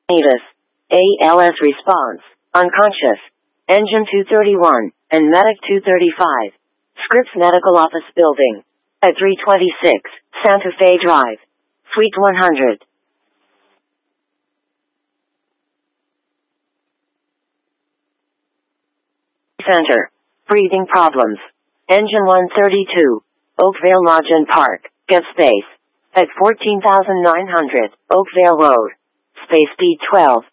ALS. ALS response. Unconscious. Engine 231, and Medic 235. Scripps Medical Office Building. At 326, Santa Fe Drive. Suite 100. Center. Breathing problems. Engine 132. Oakville Lodge and Park. Get space. At 14,900, Oakville Road. Space speed 12.